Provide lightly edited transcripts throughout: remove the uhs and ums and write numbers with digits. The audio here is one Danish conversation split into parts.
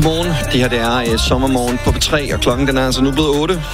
Godmorgen. Det her det er sommermorgen på P3, og klokken den er altså nu blevet 8.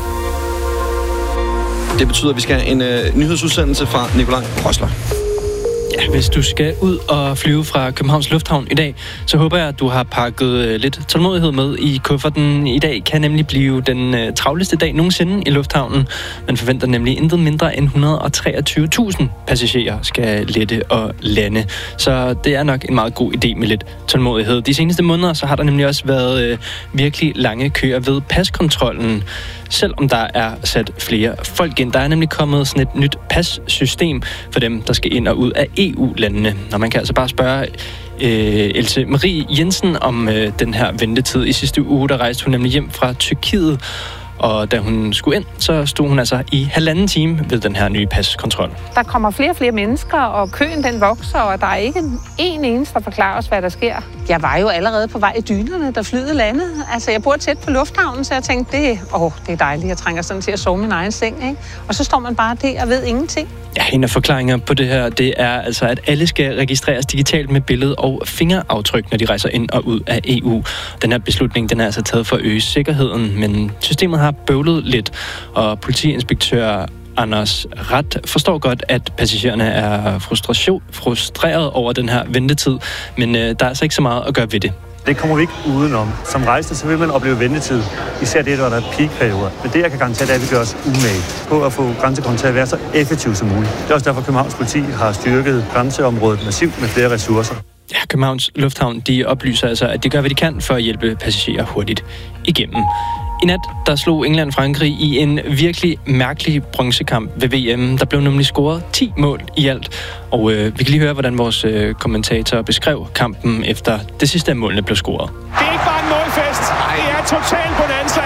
Det betyder, at vi skal have en nyhedsudsendelse fra Nikolaj Rosler. Ja, hvis du skal ud og flyve fra Københavns Lufthavn i dag, så håber jeg, at du har pakket lidt tålmodighed med i kufferten. I dag kan nemlig blive den travleste dag nogensinde i lufthavnen. Man forventer nemlig intet mindre end 123.000 passagerer skal lette og lande. Så det er nok en meget god idé med lidt tålmodighed. De seneste måneder så har der nemlig også været virkelig lange køer ved paskontrollen, selvom der er sat flere folk ind. Der er nemlig kommet sådan et nyt passystem for dem, der skal ind og ud af EU-landene. Og man kan altså bare spørge Else Marie Jensen om den her ventetid. I sidste uge, der rejste hun nemlig hjem fra Tyrkiet, og da hun skulle ind, så stod hun altså i 1,5 time ved den her nye paskontrol. Der kommer flere og flere mennesker, og køen den vokser, og der er ikke en eneste, der forklarer os, hvad der sker. Jeg var jo allerede på vej i dynerne, da flyet landede. Altså, jeg bor tæt på lufthavnen, så jeg tænkte, det er dejligt. Jeg trænger sådan til at sove i min egen seng, ikke? Og så står man bare der og ved ingenting. Ja, en af forklaringer på det her, det er altså, at alle skal registreres digitalt med billede og fingeraftryk, når de rejser ind og ud af EU. Den her beslutning, den er altså taget for at øge sikkerheden, men systemet har bøvlet lidt, og politiinspektør Anders Rat forstår godt, at passagererne er frustreret over den her ventetid, men der er altså ikke så meget at gøre ved det. Det kommer vi ikke udenom. Som rejsende, så vil man opleve ventetid. Især det, når der er peakperioder. Men det, jeg kan garantere, det er, at vi gør os umage på at få grænsekontrol til at være så effektiv som muligt. Det er også derfor, Københavns politi har styrket grænseområdet massivt med flere ressourcer. Ja, Københavns Lufthavn, de oplyser altså, at de gør, hvad de kan for at hjælpe passagerer hurtigt igennem. I nat, der slog England Frankrig i en virkelig mærkelig bronzekamp ved VM. Der blev nemlig scoret 10 mål i alt. Og vi kan lige høre, hvordan vores kommentator beskrev kampen efter det sidste af målene blev scoret. Det er ikke bare en målfest. Det er total bonanza.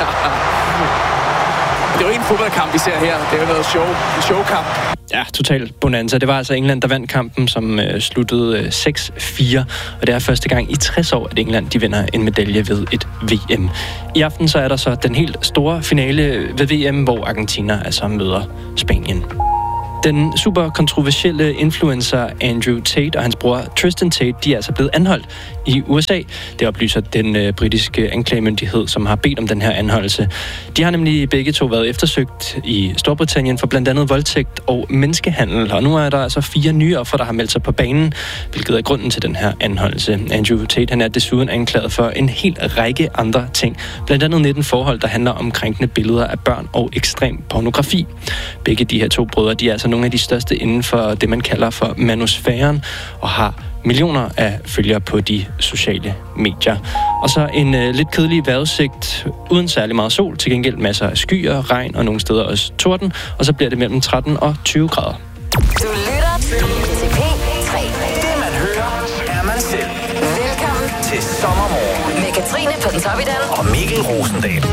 Det er jo ikke en fodboldkamp, vi ser her. Det er jo noget showkamp. Ja, total bonanza. Det var altså England, der vandt kampen, som sluttede 6-4. Og det er første gang i 60 år, at England de vinder en medalje ved et VM. I aften så er der så den helt store finale ved VM, hvor Argentina altså møder Spanien. Den super kontroversielle influencer Andrew Tate og hans bror Tristan Tate, de er altså blevet anholdt i USA. Det oplyser den britiske anklagemyndighed, som har bedt om den her anholdelse. De har nemlig begge to været eftersøgt i Storbritannien for blandt andet voldtægt og menneskehandel. Og nu er der altså 4 nye ofre, der har meldt sig på banen, hvilket er grunden til den her anholdelse. Andrew Tate, han er desuden anklaget for en hel række andre ting. Blandt andet 19 forhold, der handler om krænkende billeder af børn og ekstrem pornografi. Begge de her 2 brødre, de er altså nogle af de største inden for det, man kalder for manusfæren, og har millioner af følgere på de sociale medier. Og så en lidt kedelig vejrudsigt uden særlig meget sol, til gengæld masser af skyer, regn og nogle steder også torden, og så bliver det mellem 13 og 20 grader. Du lytter til P3. Det man hører, er man selv. Velkommen Til sommermorgen med Katrine Pontoppidan og Mikkel Rosendal.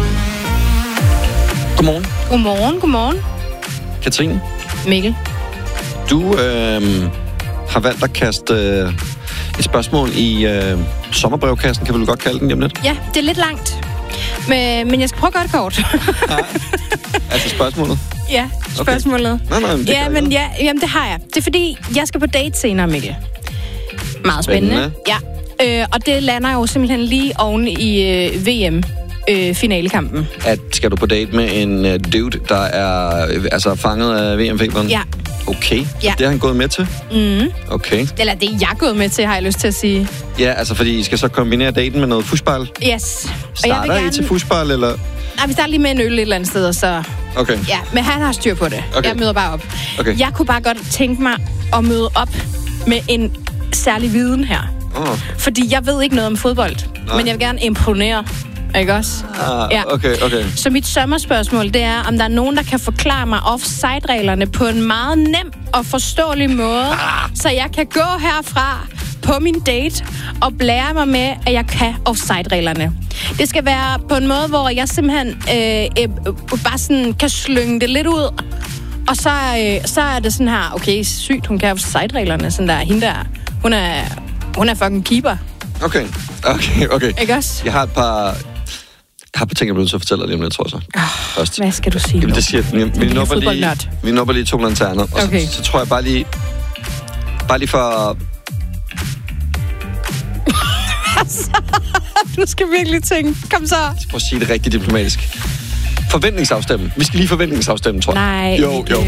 Godmorgen. Godmorgen. Katrine, Mikkel. du har valgt at kaste et spørgsmål i sommerbrevkassen, kan vi godt kalde den lige om lidt. Ja, det er lidt langt. Men jeg skal prøve at gøre det kort. Altså spørgsmålet? Ja, spørgsmålet. Okay. Nej, Jamen, det har jeg. Det er fordi, jeg skal på date senere, Mikkel. Meget spændende. Ja. Og det lander jo simpelthen lige oven i VM. Finalekampen. Skal du på date med en dude, der er altså fanget af VM-feberen? Ja. Okay, ja. Det har han gået med til? Mm. Okay. Eller det er jeg gået med til, har jeg lyst til at sige. Ja, altså fordi I skal så kombinere daten med noget fußball? Yes. Starter I til fußball, eller? Nej, vi starter lige med en øl et eller andet sted, så... Okay. Ja, men han har styr på det. Okay. Jeg møder bare op. Okay. Jeg kunne bare godt tænke mig at møde op med en særlig viden her. Fordi jeg ved ikke noget om fodbold, men jeg vil gerne imponere. Ikke også? Ja. Okay. Så mit sommerspørgsmål, det er, om der er nogen, der kan forklare mig offside-reglerne på en meget nem og forståelig måde, så jeg kan gå herfra på min date og blære mig med, at jeg kan offside-reglerne. Det skal være på en måde, hvor jeg simpelthen bare sådan kan slynge det lidt ud, og så er det sådan her, okay, sygt, hun kan offside-reglerne, sådan der, hende der, hun er fucking keeper. Okay. Ikke også? Jeg har et par ting, jeg bliver nødt til at fortælle dig lige om lidt, tror jeg så. Først. Hvad skal du sige nu? Jamen, det siger vi nupper lige 2 lanterner, og okay. så tror jeg bare lige for... Du skal virkelig tænke. Kom så. Prøv at sige det rigtig diplomatisk. Forventningsafstemme. Vi skal lige forventningsafstemme, tror jeg. Nej. Jo.